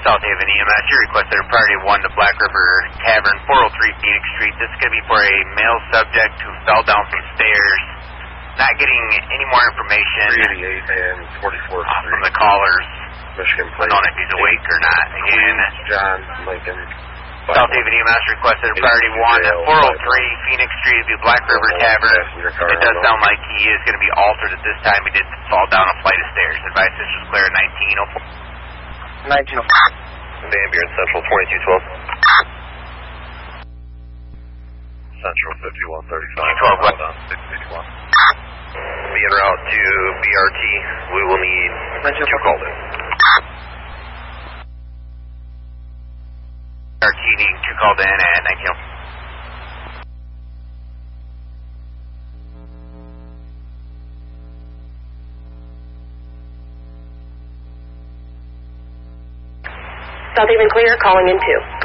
South Haven EMS, you requested a priority 1 to Black River Tavern, 403 Phoenix Street. This is going to be for a male subject who fell down some stairs. Not getting any more information 388 and 44th Street from the callers. Michigan I don't know if he's awake or not. Again, John Lincoln. South Haven EMS requested a priority 1 at 403 Phoenix Street to Black River Tavern. It does sound like he is going to be altered at this time. He did fall down a flight of stairs. Advice this was clear at 1904. 1904. Van Buren Central 2212. Central 5135. 12 what? 661. Be en route to BRT. We will need 2 called in. BRT needing 2 called in at 1904. South Haven clear, calling in 2.